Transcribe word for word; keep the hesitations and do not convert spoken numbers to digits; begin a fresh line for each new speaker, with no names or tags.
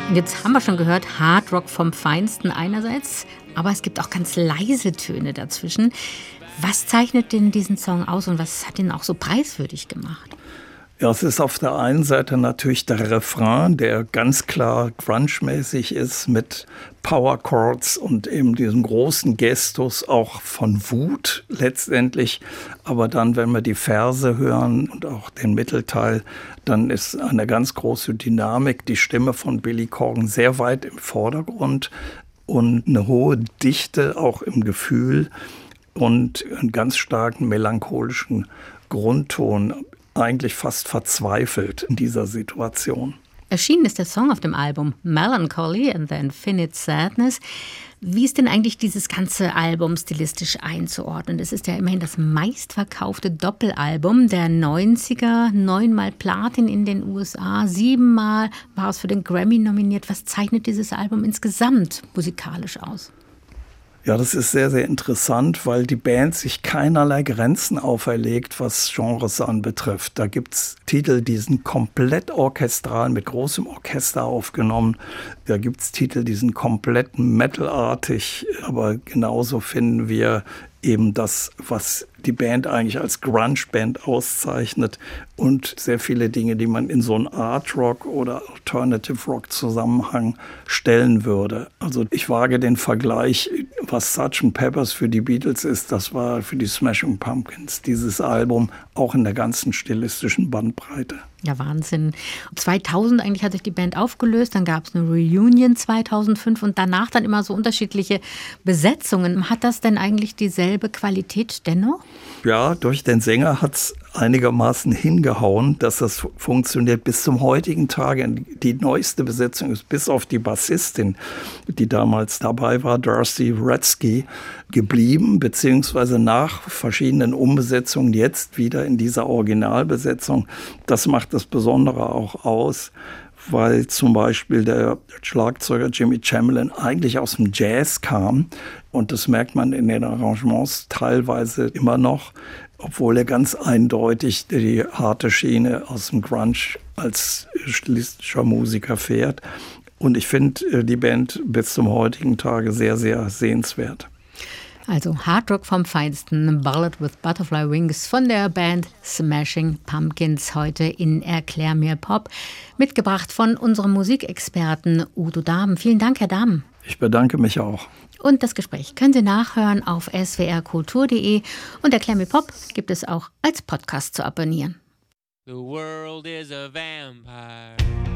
Jetzt haben wir schon gehört, Hard Rock vom Feinsten einerseits, aber es gibt auch ganz leise Töne dazwischen. Was zeichnet denn diesen Song aus und was hat ihn auch so preiswürdig gemacht?
Ja, es ist auf der einen Seite natürlich der Refrain, der ganz klar grunge-mäßig ist mit Power Chords und eben diesem großen Gestus auch von Wut letztendlich. Aber dann, wenn wir die Verse hören und auch den Mittelteil, dann ist eine ganz große Dynamik, die Stimme von Billy Corgan sehr weit im Vordergrund und eine hohe Dichte auch im Gefühl und einen ganz starken melancholischen Grundton. Eigentlich fast verzweifelt in dieser Situation.
Erschienen ist der Song auf dem Album Melancholy and the Infinite Sadness. Wie ist denn eigentlich dieses ganze Album stilistisch einzuordnen? Es ist ja immerhin das meistverkaufte Doppelalbum der neunziger, neunmal Platin in den U S A, siebenmal war es für den Grammy nominiert. Was zeichnet dieses Album insgesamt musikalisch aus?
Ja, das ist sehr, sehr interessant, weil die Band sich keinerlei Grenzen auferlegt, was Genres anbetrifft. Da gibt es Titel, die sind komplett orchestral, mit großem Orchester aufgenommen. Da gibt es Titel, die sind komplett metalartig. Aber genauso finden wir eben das, was die Band eigentlich als Grunge-Band auszeichnet und sehr viele Dinge, die man in so einen Art-Rock oder Alternative-Rock-Zusammenhang stellen würde. Also ich wage den Vergleich, was Sergeant Pepper's für die Beatles ist, das war für die Smashing Pumpkins, dieses Album, auch in der ganzen stilistischen Bandbreite.
Ja, Wahnsinn. zweitausend eigentlich hat sich die Band aufgelöst, dann gab es eine Reunion zweitausendfünf und danach dann immer so unterschiedliche Besetzungen. Hat das denn eigentlich dieselbe Qualität dennoch?
Ja, durch den Sänger hat es einigermaßen hingehauen, dass das funktioniert bis zum heutigen Tage. Die neueste Besetzung ist bis auf die Bassistin, die damals dabei war, Darcy Wretzky, geblieben, beziehungsweise nach verschiedenen Umbesetzungen jetzt wieder in dieser Originalbesetzung. Das macht das Besondere auch aus, weil zum Beispiel der Schlagzeuger Jimmy Chamberlain eigentlich aus dem Jazz kam. Und das merkt man in den Arrangements teilweise immer noch, obwohl er ganz eindeutig die harte Schiene aus dem Grunge als stilistischer Musiker fährt. Und ich finde die Band bis zum heutigen Tage sehr, sehr sehenswert.
Also Hard Rock vom Feinsten, Ballad with Butterfly Wings von der Band Smashing Pumpkins, heute in Erklär mir Pop, mitgebracht von unserem Musikexperten Udo Dahmen. Vielen Dank, Herr Dahmen.
Ich bedanke mich auch.
Und das Gespräch können Sie nachhören auf s w r kultur punkt d e und Erklär mir Pop gibt es auch als Podcast zu abonnieren.
The world is a vampire.